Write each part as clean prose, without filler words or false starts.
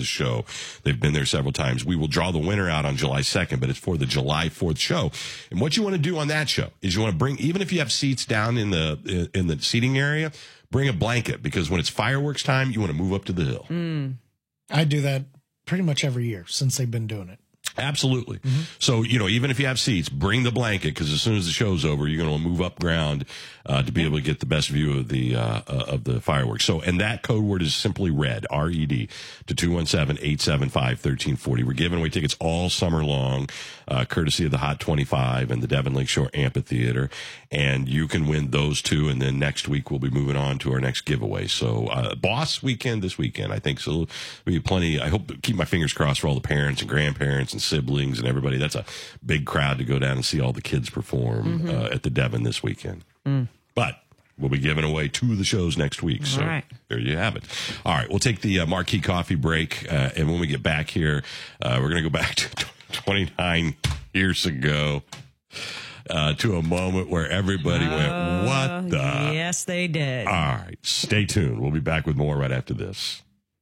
Kansas show. They've been there several times. We will draw the winner out on July 2nd, but it's for the July 4th show. And what you want to do on that show is you want to bring, even if you have seats down in the seating area, bring a blanket, because when it's fireworks time, you want to move up to the hill. I do that pretty much every year since they've been doing it. Absolutely. So, even if you have seats, bring the blanket, because as soon as the show's over, you're going to move up ground to be able to get the best view of the fireworks. So, and that code word is simply RED, R-E-D, to 217-875-1340. We're giving away tickets all summer long, courtesy of the Hot 25 and the Devon Lakeshore Amphitheater. And you can win those two. And then next week, we'll be moving on to our next giveaway. So, Boss Weekend this weekend, I think. So, there'll be plenty. I hope, keep my fingers crossed for all the parents and grandparents and siblings and everybody. That's a big crowd to go down and see all the kids perform at the Devon this weekend. But we'll be giving away 2 of the shows next week. So there you have it. All right, we'll take the Marquee Coffee break. And when we get back here, we're going to go back to 29 years ago to a moment where everybody went, what the? Yes, they did. All right, stay tuned. We'll be back with more right after this.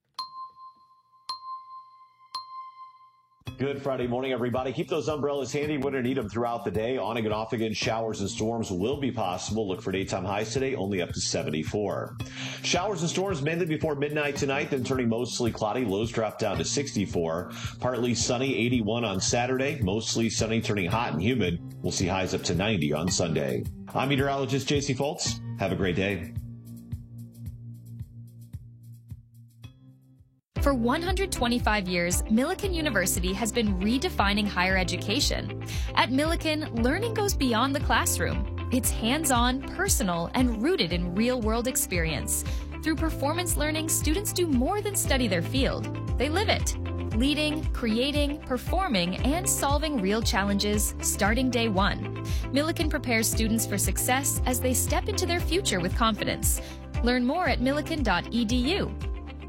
Good Friday morning, everybody. Keep those umbrellas handy when you need them throughout the day. On and off again, showers and storms will be possible. Look for daytime highs today, only up to 74. Showers and storms mainly before midnight tonight, then turning mostly cloudy. Lows drop down to 64. Partly sunny, 81 on Saturday. Mostly sunny, turning hot and humid. We'll see highs up to 90 on Sunday. I'm meteorologist J.C. Foltz. Have a great day. For 125 years, Millikan University has been redefining higher education. At Millikan, learning goes beyond the classroom. It's hands-on, personal, and rooted in real-world experience. Through performance learning, students do more than study their field. They live it. Leading, creating, performing, and solving real challenges starting day one. Millikan prepares students for success as they step into their future with confidence. Learn more at millikan.edu.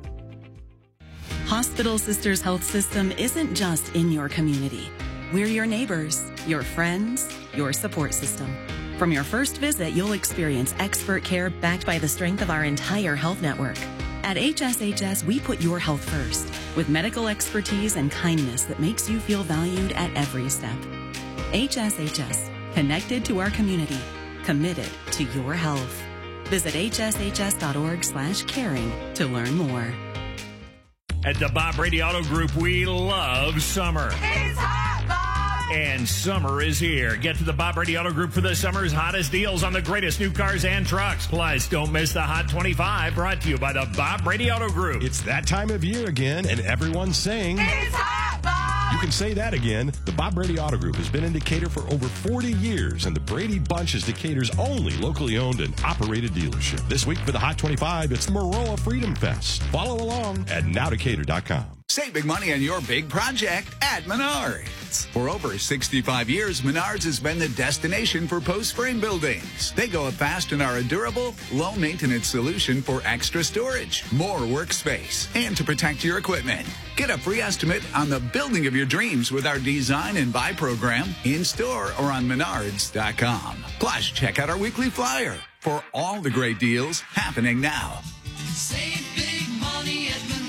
Hospital Sisters Health System isn't just in your community. We're your neighbors, your friends, your support system. From your first visit, you'll experience expert care backed by the strength of our entire health network. At HSHS, we put your health first with medical expertise and kindness that makes you feel valued at every step. HSHS, connected to our community, committed to your health. Visit hshs.org/caring to learn more. At the Bob Brady Auto Group, we love summer. It's hot, Bob! And summer is here. Get to the Bob Brady Auto Group for the summer's hottest deals on the greatest new cars and trucks. Plus, don't miss the Hot 25, brought to you by the Bob Brady Auto Group. It's that time of year again, and everyone's saying, It's hot, Bob! You can say that again. The Bob Brady Auto Group has been in Decatur for over 40 years, and the Brady Bunch is Decatur's only locally owned and operated dealership. This week for the Hot 25, it's the Maroa Freedom Fest. Follow along at nowdecatur.com. Save big money on your big project at Menards. For over 65 years, Menards has been the destination for post-frame buildings. They go up fast and are a durable, low-maintenance solution for extra storage, more workspace, and to protect your equipment. Get a free estimate on the building of your dreams with our Design and Buy program in-store or on Menards.com. Plus, check out our weekly flyer for all the great deals happening now. Save big money at Menards.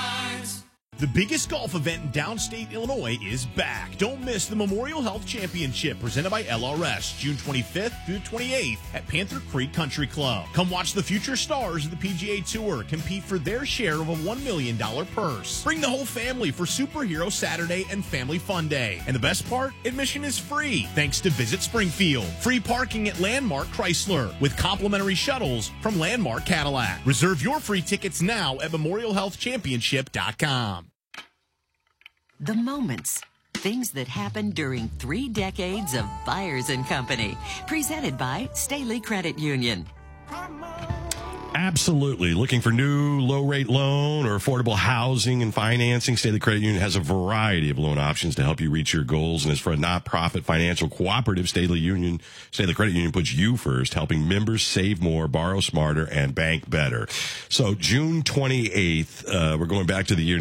The biggest golf event in downstate Illinois is back. Don't miss the Memorial Health Championship presented by LRS, June 25th through 28th at Panther Creek Country Club. Come watch the future stars of the PGA Tour compete for their share of a $1 million purse. Bring the whole family for Superhero Saturday and Family Fun Day. And the best part, admission is free thanks to Visit Springfield. Free parking at Landmark Chrysler with complimentary shuttles from Landmark Cadillac. Reserve your free tickets now at memorialhealthchampionship.com. The moments, things that happened during 3 decades of Byers & Company. Presented by Staley Credit Union. Absolutely. Looking for new low-rate loan or affordable housing and financing? Staley Credit Union has a variety of loan options to help you reach your goals. And as for a not-profit financial cooperative, Staley Credit Union puts you first, helping members save more, borrow smarter, and bank better. So June 28th, we're going back to the year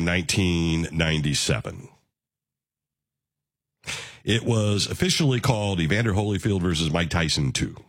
1997. It was officially called Evander Holyfield versus Mike Tyson 2.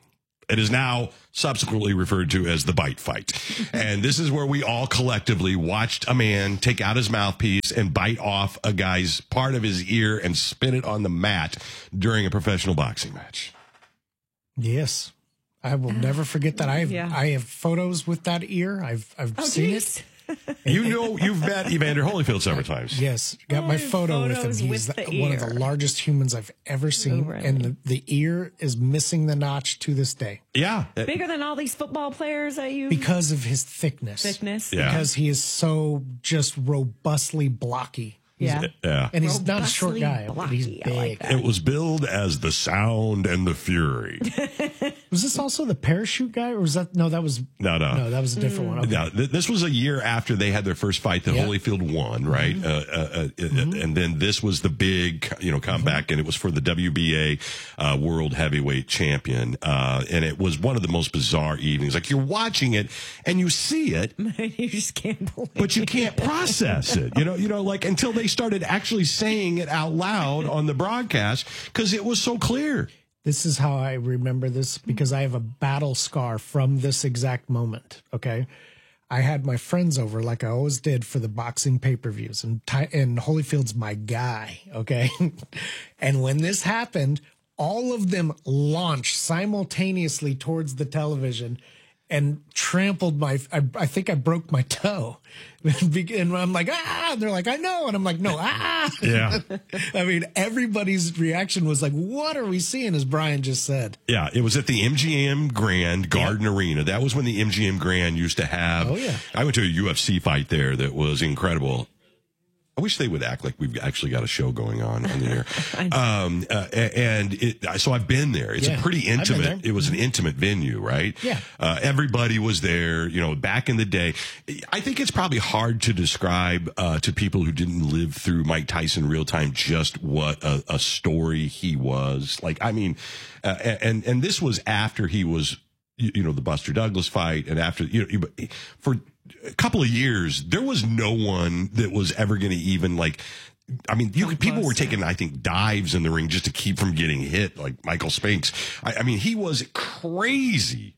It is now subsequently referred to as the bite fight. And this is where we all collectively watched a man take out his mouthpiece and bite off a guy's part of his ear and spin it on the mat during a professional boxing match. Yes. I will never forget that. I have photos with that ear. I've seen it. You know, you've met Evander Holyfield several times. Yes, got my photo with him. He's one of the largest humans I've ever seen, and the ear is missing the notch to this day. Yeah, bigger than all these football players that you because of his thickness. Yeah. Because he is so just robustly blocky. Yeah. And he's not a short guy, but he's big. It was billed as the Sound and the Fury. Was this also the parachute guy, or was that that was no, that was a different one. Okay. No, this was a year after they had their first fight that Holyfield won, right? And then this was the big, comeback, and it was for the WBA World Heavyweight Champion, and it was one of the most bizarre evenings. Like, you're watching it and you see it, you just can't believe but you can't process it. Like until they started actually saying it out loud on the broadcast because it was so clear. This is how I remember this, because I have a battle scar from this exact moment. Okay. I had my friends over like I always did for the boxing pay-per-views, and Holyfield's my guy. Okay. And when this happened, all of them launched simultaneously towards the television and trampled I think I broke my toe. And I'm like, ah, and they're like, I know. And I'm like, no, ah. Yeah. I mean, everybody's reaction was like, what are we seeing, as Brian just said? Yeah, it was at the MGM Grand Garden Arena. That was when the MGM Grand used to have. Oh, yeah. I went to a UFC fight there that was incredible. I wish they would act like we've actually got a show going on the air. So I've been there. It's a pretty intimate. It was an intimate venue, right? Yeah. Everybody was there. Back in the day. I think it's probably hard to describe to people who didn't live through Mike Tyson real time just what a story he was. Like, I mean, and this was after he was, the Buster Douglas fight, and after for a couple of years, there was no one that was ever going to even people were taking, I think, dives in the ring just to keep from getting hit, like Michael Spinks. I mean, he was crazy.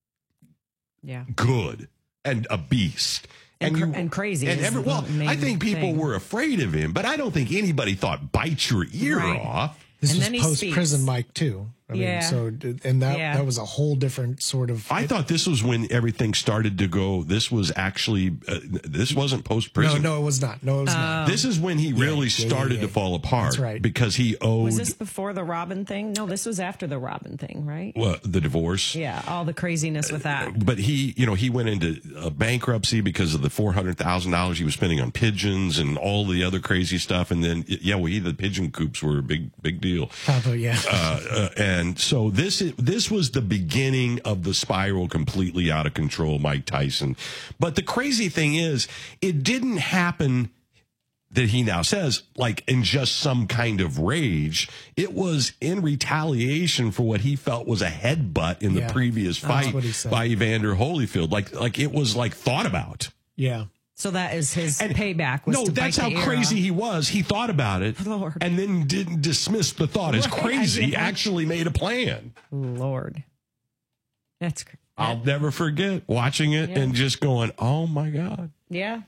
Yeah. Good. And a beast. And crazy. And I think people were afraid of him, but I don't think anybody thought bite your ear off. This was post-prison Mike, too. I mean, that was a whole different sort of. I thought this was when everything started to go. This was actually this wasn't post-prison. No, it was not. No, it was not. This is when he really started to fall apart. That's right. Because he owed. Was this before the Robin thing? No, this was after the Robin thing, right? Well, the divorce. Yeah, all the craziness with that. But he went into bankruptcy because of the $400,000 he was spending on pigeons and all the other crazy stuff. And then, the pigeon coops were a big deal. Probably, yeah. And so this was the beginning of the spiral completely out of control, Mike Tyson. But the crazy thing is, it didn't happen, that he now says, like in just some kind of rage. It was in retaliation for what he felt was a headbutt in the previous fight by Evander Holyfield. Like it was like thought about. Yeah. So that is his payback. No, that's how crazy he was. He thought about it and then didn't dismiss the thought as crazy. He actually made a plan. Lord. I'll never forget watching it and just going, oh my God. Yeah.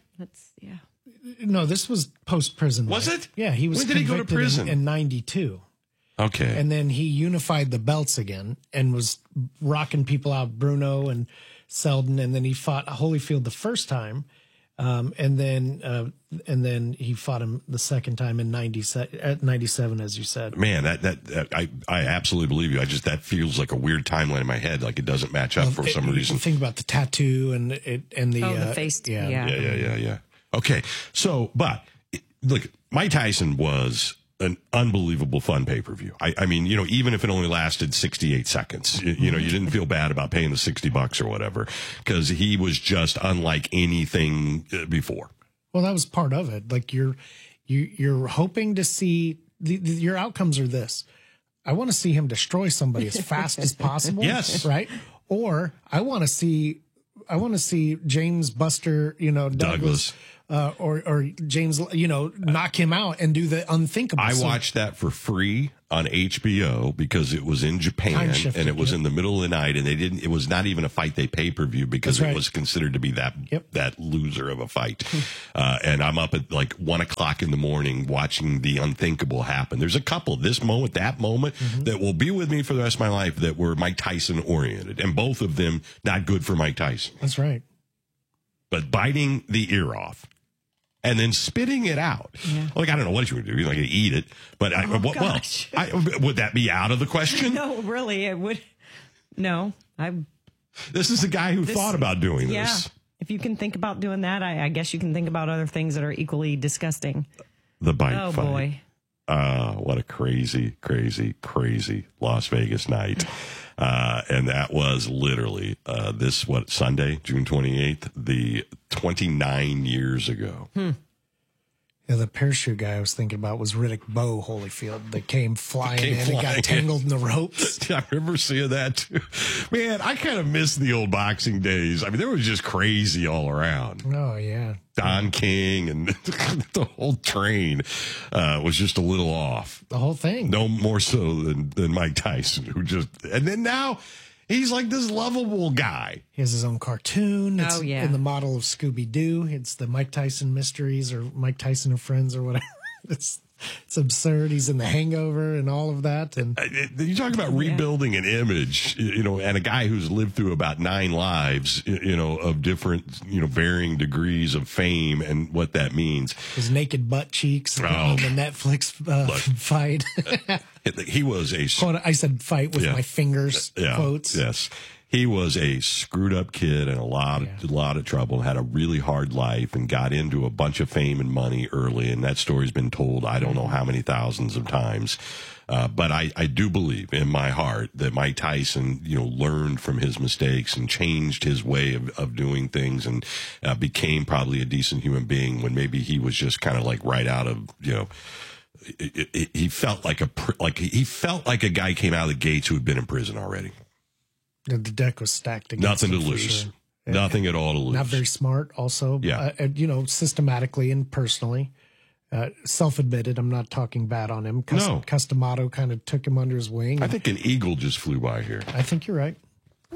No, this was post-prison. Was it? Yeah, he was. When did he go to prison? In 92. Okay. And then he unified the belts again and was rocking people out, Bruno and Selden, and then he fought Holyfield the first time. And then he fought him the second time in 97, as you said. Man, that I absolutely believe you. That feels like a weird timeline in my head. Like it doesn't match up for some reason. Think about the tattoo and the face. Yeah. Okay. So, but look, Mike Tyson was an unbelievable fun pay-per-view. I mean, even if it only lasted 68 seconds, you didn't feel bad about paying the $60 or whatever, because he was just unlike anything before. Well, that was part of it. Like you're hoping to see your outcomes are this. I want to see him destroy somebody as fast as possible. Yes. Right. Or I want to see James Buster, Douglas or James, knock him out and do the unthinkable. I watched that for free on HBO because it was in Japan and it was in the middle of the night, and it was not even a fight they pay-per-view because it was considered to be that loser of a fight. And I'm up at like 1 o'clock in the morning watching the unthinkable happen. There's a couple, this moment, that moment, that will be with me for the rest of my life that were Mike Tyson oriented, and both of them not good for Mike Tyson. That's right. But biting the ear off and then spitting it out. Yeah. Like, I don't know what you would do. You're not going to eat it. But would that be out of the question? No, really, it would. No. This is a guy who thought about doing this. If you can think about doing that, I guess you can think about other things that are equally disgusting. The bite fight. Oh, boy. What a crazy, crazy, crazy Las Vegas night. And that was literally Sunday, June 28th, the 29 years ago. Yeah, the parachute guy I was thinking about was Riddick Bowe Holyfield that came flying in and got tangled in the ropes. I remember seeing that too. Man, I kind of miss the old boxing days. I mean, there was just crazy all around. Oh, yeah. Don King and the whole train was just a little off. The whole thing. No more so than Mike Tyson, and then now he's like this lovable guy. He has his own cartoon. It's in the model of Scooby-Doo. It's the Mike Tyson Mysteries or Mike Tyson and Friends or whatever. It's absurd. He's in The Hangover and all of that. And you talk about rebuilding an image, and a guy who's lived through about 9 lives, of different, varying degrees of fame and what that means. His naked butt cheeks on the Netflix fight. He was I said fight with my fingers, quotes. Yes. He was a screwed up kid and a lot of trouble, had a really hard life and got into a bunch of fame and money early. And that story's been told, I don't know how many thousands of times. But I do believe in my heart that Mike Tyson, learned from his mistakes and changed his way of doing things and became probably a decent human being when maybe he was just kind of like right out of, he felt like a guy came out of the gates who had been in prison already. The deck was stacked against nothing to lose. Sure. Nothing at all to lose. Not very smart also. Systematically and personally. Self-admitted. I'm not talking bad on him. Customato kind of took him under his wing. I think an eagle just flew by here. I think you're right.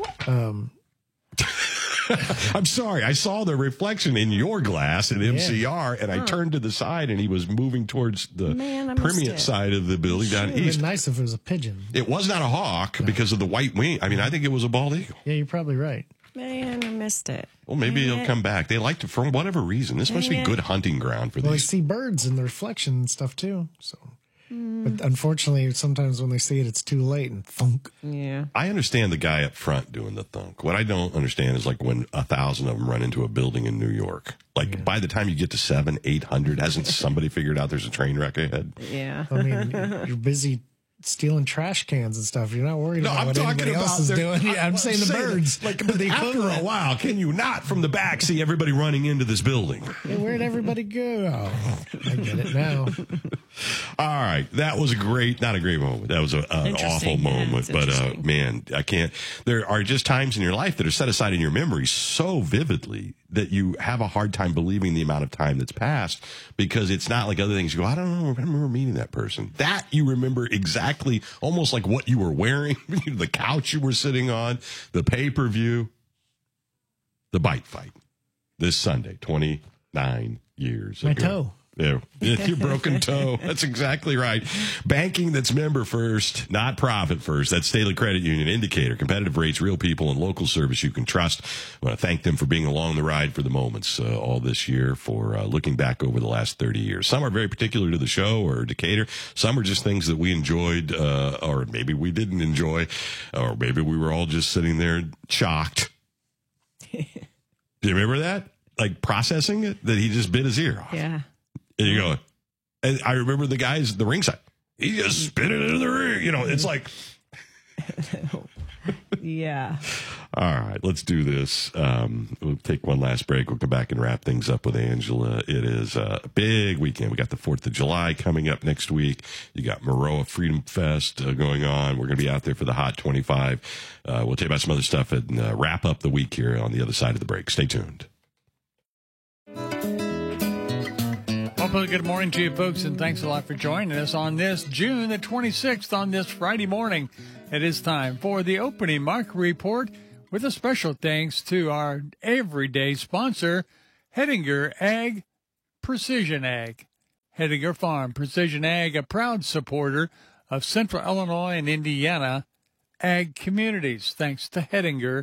I'm sorry. I saw the reflection in your glass at MCR, and I turned to the side, and he was moving towards the permeate side of the building down east. It would been nice if it was a pigeon. It was not a hawk because of the white wing. I mean, I think it was a bald eagle. Yeah, you're probably right. Man, I missed it. Well, maybe he'll come back. They like to, for whatever reason. This must be good hunting ground for these. Well, they see birds in the reflection and stuff, too, so... But unfortunately, sometimes when they see it, it's too late and thunk. Yeah. I understand the guy up front doing the thunk. What I don't understand is like when 1,000 of them run into a building in New York. Like by the time you get to 700, 800, hasn't somebody figured out there's a train wreck ahead? Yeah. I mean, you're busy stealing trash cans and stuff. You're not worried about what anybody else is doing. I'm saying the birds. Like, but after a while, can you not from the back see everybody running into this building? Hey, where'd everybody go? Oh, I get it now. All right. That was not a great moment. That was an awful moment. But, man, I can't. There are just times in your life that are set aside in your memory so vividly that you have a hard time believing the amount of time that's passed because it's not like other things. You go, I don't know. I remember meeting that person. That you remember exactly, almost like what you were wearing, the couch you were sitting on, the pay-per-view, the bite fight this Sunday, 29 years ago. My toe. Yeah, your broken toe. That's exactly right. Banking that's member first, not profit first. That's Staley Credit Union. Indicator, competitive rates, real people, and local service you can trust. I want to thank them for being along the ride for the moments all this year, for looking back over the last 30 years. Some are very particular to the show or Decatur. Some are just things that we enjoyed, or maybe we didn't enjoy, or maybe we were all just sitting there shocked. Do you remember that? Like processing it, that he just bit his ear off. Yeah. There you go. And I remember the guys at the ringside. He just spit it into the ring. It's like. Yeah. All right, let's do this. We'll take one last break. We'll come back and wrap things up with Angela. It is a big weekend. We got the 4th of July coming up next week. You got Maroa Freedom Fest going on. We're going to be out there for the Hot 25. We'll tell you about some other stuff and wrap up the week here on the other side of the break. Stay tuned. Top of the good morning to you folks, and thanks a lot for joining us on this June the 26th on this Friday morning. It is time for the opening market report with a special thanks to our everyday sponsor, Hettinger Ag Precision Ag. Hettinger Farm Precision Ag, a proud supporter of Central Illinois and Indiana ag communities, thanks to Hettinger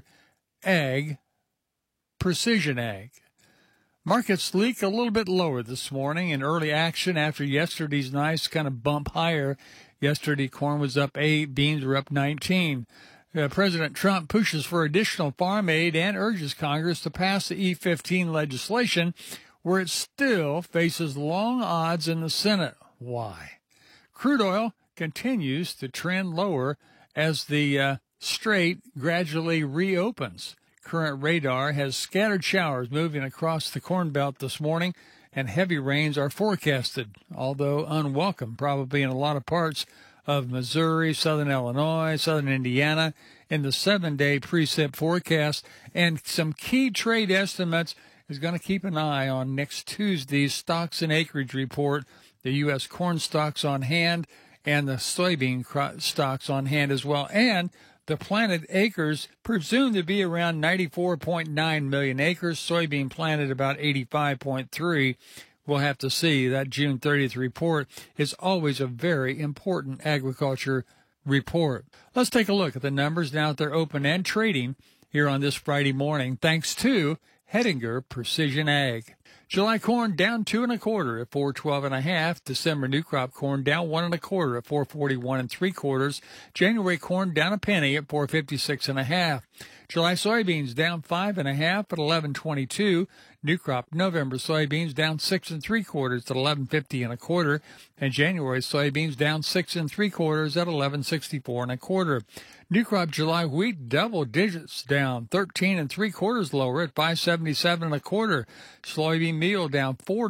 Ag Precision Ag. Markets leak a little bit lower this morning in early action after yesterday's nice kind of bump higher. Yesterday, corn was up 8, beans were up 19. President Trump pushes for additional farm aid and urges Congress to pass the E-15 legislation, where it still faces long odds in the Senate. Why? Crude oil continues to trend lower as the strait gradually reopens. Current radar has scattered showers moving across the Corn Belt this morning, and heavy rains are forecasted, although unwelcome, probably in a lot of parts of Missouri, southern Illinois, southern Indiana, in the 7-day precip forecast. And some key trade estimates is going to keep an eye on next Tuesday's stocks and acreage report, the U.S. corn stocks on hand and the soybean stocks on hand as well, and the planted acres presumed to be around 94.9 million acres. Soybean planted about 85.3. We'll have to see. That June 30th report is always a very important agriculture report. Let's take a look at the numbers now that they're open and trading here on this Friday morning, thanks to Hettinger Precision Ag. July corn down 2 1/4 at 412.5. December new crop corn down 1 1/4 at 441 3/4. January corn down a penny at 456.5. July soybeans down 5 1/2 at 11.22. New crop November soybeans down 6 3/4 at 11.50 1/4, and January soybeans down 6 3/4 at 11.64 1/4. New crop July wheat double digits down 13 3/4 lower at 5.77 1/4. Soybean meal down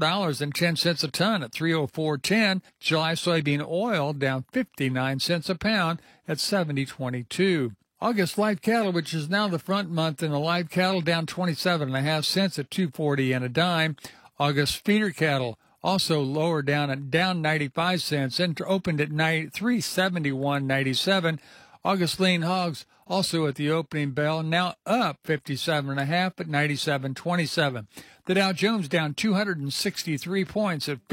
$4.10 a ton at 304.10. July soybean oil down 59 cents a pound at 70.22. August live cattle, which is now the front month in the live cattle, down 27.5 cents at 2.40 and a dime. August feeder cattle also lower down at down 95 cents and opened at 371.97. August lean hogs also at the opening bell, now up 57.5 at 97.27. The Dow Jones down 263 points at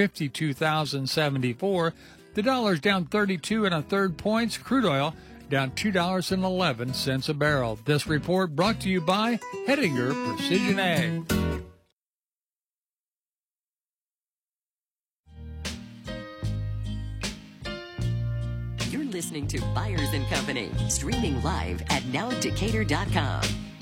52,074. The dollar's down 32 1/3 points. Crude oil down $2.11 a barrel. This report brought to you by Hettinger Precision Ag. You're listening to Byers & Company, streaming live at nowdecatur.com.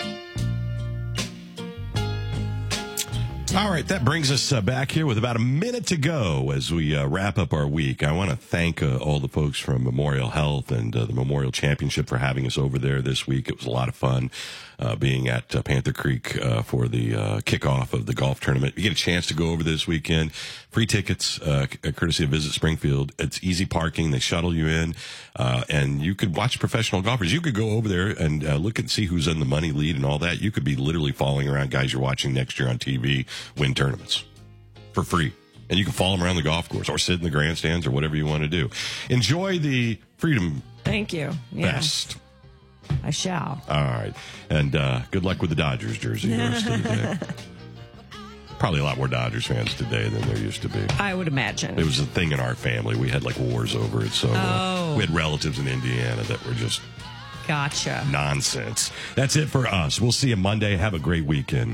All right, that brings us back here with about a minute to go as we wrap up our week. I want to thank all the folks from Memorial Health and the Memorial Championship for having us over there this week. It was a lot of fun being at Panther Creek for the kickoff of the golf tournament. You get a chance to go over this weekend. Free tickets, courtesy of Visit Springfield. It's easy parking. They shuttle you in, and you could watch professional golfers. You could go over there and look and see who's in the money lead and all that. You could be literally following around guys you're watching next year on TV win tournaments for free. And you can follow them around the golf course or sit in the grandstands or whatever you want to do. Enjoy the Freedom Thank you. Yeah. Fest. I shall. All right. And good luck with the Dodgers jersey the rest of the day. Probably a lot more Dodgers fans today than there used to be. I would imagine. It was a thing in our family. We had like wars over it. So we had relatives in Indiana that were just gotcha nonsense. That's it for us. We'll see you Monday. Have a great weekend.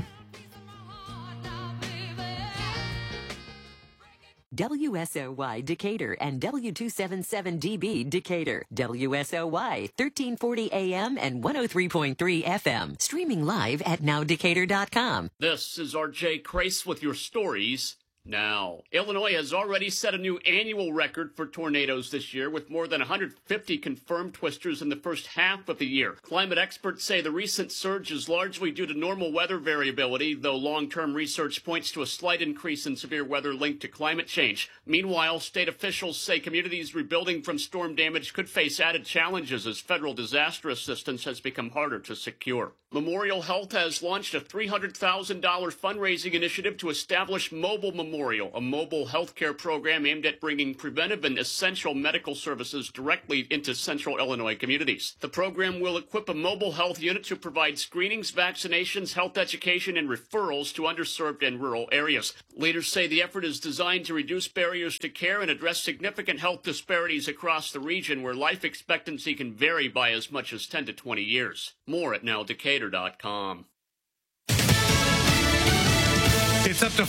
WSOY Decatur and W277DB Decatur. WSOY 1340 AM and 103.3 FM. Streaming live at nowdecatur.com. This is RJ Crace with your stories now. Illinois has already set a new annual record for tornadoes this year, with more than 150 confirmed twisters in the first half of the year. Climate experts say the recent surge is largely due to normal weather variability, though long-term research points to a slight increase in severe weather linked to climate change. Meanwhile, state officials say communities rebuilding from storm damage could face added challenges as federal disaster assistance has become harder to secure. Memorial Health has launched a $300,000 fundraising initiative to establish mobile memorials Memorial, a mobile healthcare program aimed at bringing preventive and essential medical services directly into central Illinois communities. The program will equip a mobile health unit to provide screenings, vaccinations, health education, and referrals to underserved and rural areas. Leaders say the effort is designed to reduce barriers to care and address significant health disparities across the region where life expectancy can vary by as much as 10 to 20 years. More at nowdecatur.com. It's up to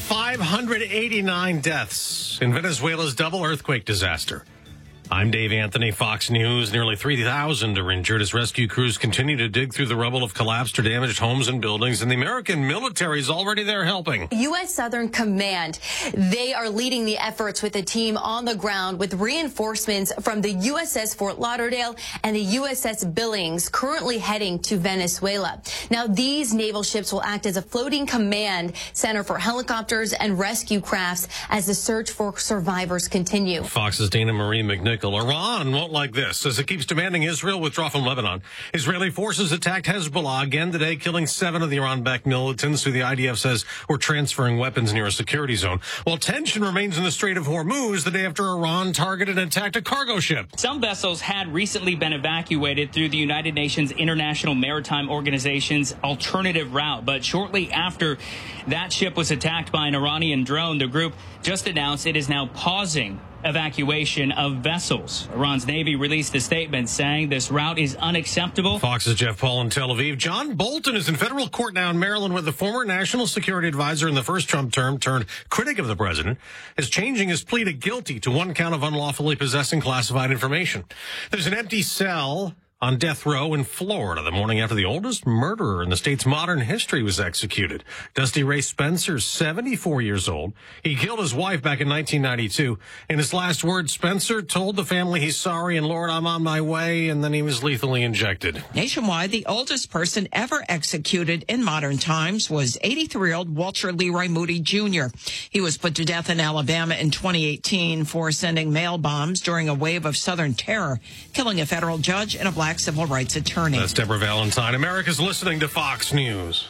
589 deaths in Venezuela's double earthquake disaster. I'm Dave Anthony, Fox News. Nearly 3,000 are injured as rescue crews continue to dig through the rubble of collapsed or damaged homes and buildings, and the American military is already there helping. U.S. Southern Command, they are leading the efforts with a team on the ground with reinforcements from the USS Fort Lauderdale and the USS Billings currently heading to Venezuela. Now, these naval ships will act as a floating command center for helicopters and rescue crafts as the search for survivors continue. Fox's Dana Marie McNichol. Iran won't like this as it keeps demanding Israel withdraw from Lebanon. Israeli forces attacked Hezbollah again today, killing 7 of the Iran-backed militants who the IDF says were transferring weapons near a security zone. While tension remains in the Strait of Hormuz the day after Iran targeted and attacked a cargo ship. Some vessels had recently been evacuated through the United Nations International Maritime Organization's alternative route. But shortly after that ship was attacked by an Iranian drone, the group just announced it is now pausing evacuation of vessels. Iran's Navy released a statement saying this route is unacceptable. Fox's Jeff Paul in Tel Aviv. John Bolton is in federal court now in Maryland, where the former national security advisor in the first Trump term turned critic of the president is changing his plea to guilty to 1 count of unlawfully possessing classified information. There's an empty cell on death row in Florida the morning after the oldest murderer in the state's modern history was executed. Dusty Ray Spencer, 74 years old. He killed his wife back in 1992. In his last words, Spencer told the family he's sorry and, Lord, I'm on my way, and then he was lethally injected. Nationwide, the oldest person ever executed in modern times was 83-year-old Walter Leroy Moody Jr. He was put to death in Alabama in 2018 for sending mail bombs during a wave of Southern terror, killing a federal judge and a black civil rights attorney. That's Deborah Valentine. America's listening to Fox News.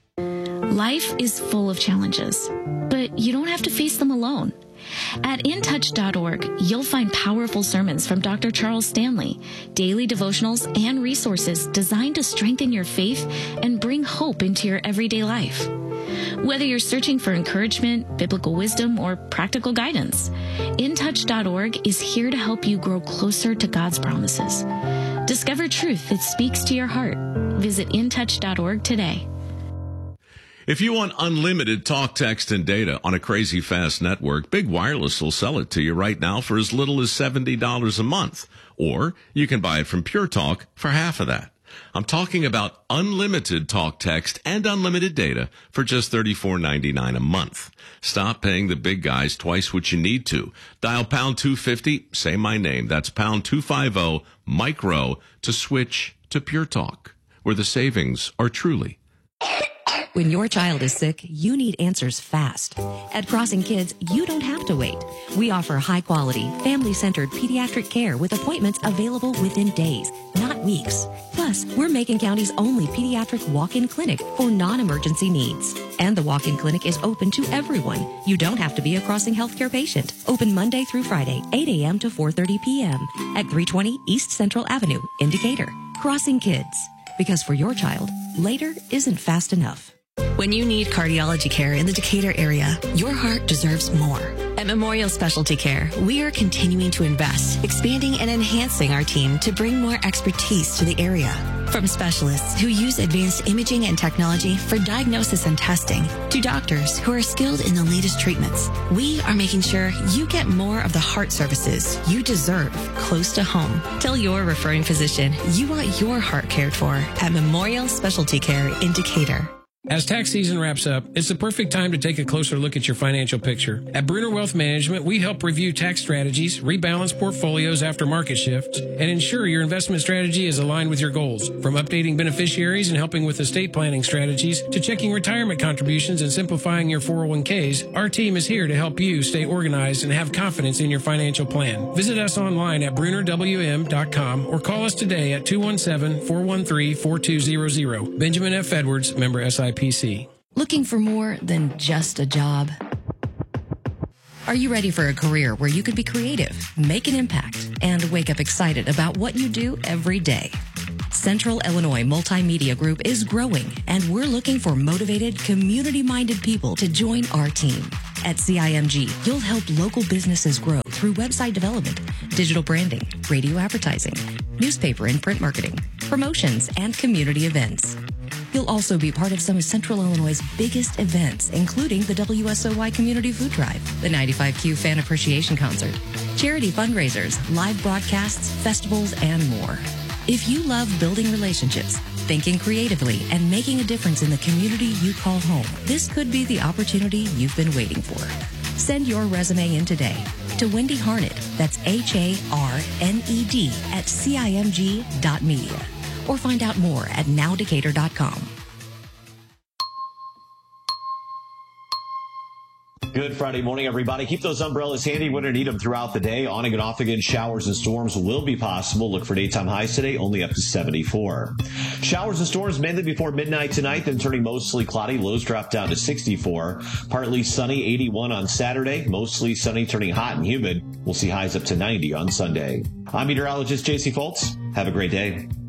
Life is full of challenges, but you don't have to face them alone. At intouch.org, you'll find powerful sermons from Dr. Charles Stanley, daily devotionals, and resources designed to strengthen your faith and bring hope into your everyday life. Whether you're searching for encouragement, biblical wisdom, or practical guidance, intouch.org is here to help you grow closer to God's promises. Discover truth that speaks to your heart. Visit intouch.org today. If you want unlimited talk, text, and data on a crazy fast network, Big Wireless will sell it to you right now for as little as $70 a month. Or you can buy it from Pure Talk for half of that. I'm talking about unlimited talk, text, and unlimited data for just $34.99 a month. Stop paying the big guys twice what you need to. Dial pound 250, say my name. That's pound 250 micro to switch to Pure Talk, where the savings are truly. When your child is sick, you need answers fast. At Crossing Kids, you don't have to wait. We offer high-quality, family-centered pediatric care with appointments available within days, not weeks. Plus, we're Macon County's only pediatric walk-in clinic for non-emergency needs. And the walk-in clinic is open to everyone. You don't have to be a Crossing Healthcare patient. Open Monday through Friday, 8 a.m. to 4:30 p.m. at 320 East Central Avenue, in Decatur. Crossing Kids. Because for your child, later isn't fast enough. When you need cardiology care in the Decatur area, your heart deserves more. At Memorial Specialty Care, we are continuing to invest, expanding and enhancing our team to bring more expertise to the area. From specialists who use advanced imaging and technology for diagnosis and testing, to doctors who are skilled in the latest treatments, we are making sure you get more of the heart services you deserve close to home. Tell your referring physician you want your heart cared for at Memorial Specialty Care in Decatur. As tax season wraps up, it's the perfect time to take a closer look at your financial picture. At Bruner Wealth Management, we help review tax strategies, rebalance portfolios after market shifts, and ensure your investment strategy is aligned with your goals. From updating beneficiaries and helping with estate planning strategies to checking retirement contributions and simplifying your 401ks, our team is here to help you stay organized and have confidence in your financial plan. Visit us online at BrunerWM.com or call us today at 217-413-4200. Benjamin F. Edwards, member SIPC. Looking for more than just a job? Are you ready for a career where you can be creative, make an impact, and wake up excited about what you do every day? Central Illinois Multimedia Group is growing, and we're looking for motivated, community-minded people to join our team. At CIMG, you'll help local businesses grow through website development, digital branding, radio advertising, newspaper and print marketing, promotions, and community events. You'll also be part of some of Central Illinois' biggest events, including the WSOY Community Food Drive, the 95Q Fan Appreciation Concert, charity fundraisers, live broadcasts, festivals, and more. If you love building relationships, thinking creatively, and making a difference in the community you call home, this could be the opportunity you've been waiting for. Send your resume in today to Wendy Harned, that's HARNED, at CIMG.media, or find out more at nowdecatur.com. Good Friday morning, everybody. Keep those umbrellas handy when you need them throughout the day. On and off again, showers and storms will be possible. Look for daytime highs today, only up to 74. Showers and storms mainly before midnight tonight, then turning mostly cloudy. Lows drop down to 64. Partly sunny, 81 on Saturday. Mostly sunny, turning hot and humid. We'll see highs up to 90 on Sunday. I'm meteorologist JC Foltz. Have a great day.